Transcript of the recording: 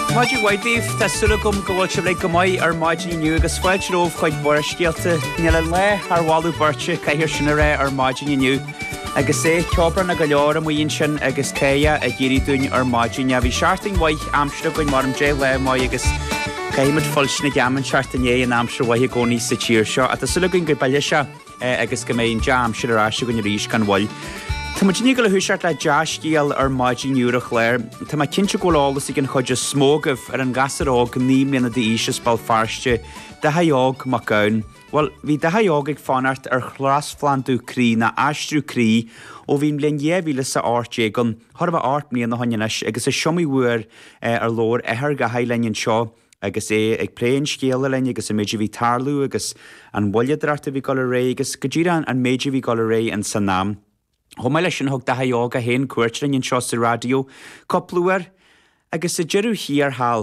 Máidir Waidíh tá sulagum go bhfuil se le go maiid ar maidin inniu agus foiilteóh chuid boristíalta níl le ar bháú birte caiithir sinna ré ar maidin inniu. Agus é ceobran na go leor am mon sin agus céia a ggéirí dún ar maidin a bhí seaarting waith amstra goin mar an dé le mai agus caiimiid folsna gaman seaartané an amstra waith gcóní sa tíir seo a tá sulagún go bailile se agus go méon jam si ará gon ríis gan bhil. Tá mu ní go le thuúseart le deascíal ar maidin úrach léir, Tá mai cinnte golálas i gin chuide smógah ar an gasarág nímlíanana de ísis bal farste de haág mac gaun. Well, bhí de haág ag fanart ar chlas flandú crí na aistrú crí ó bhín blion éhíle sa áirté gan thorh art mlíon na haneis agus is siomí uair ar lór ethar go hailinn seo agus é ag pléin scéala lein agus a méidir bhí tarlú agus an bhiliadrata bhí go ré agus go ddíra an méidir bhí go ré an san nám. Thomai leis sin thug de haág a héon cuairtrin seo sa radio, coplúar agus a jeú hí ar hall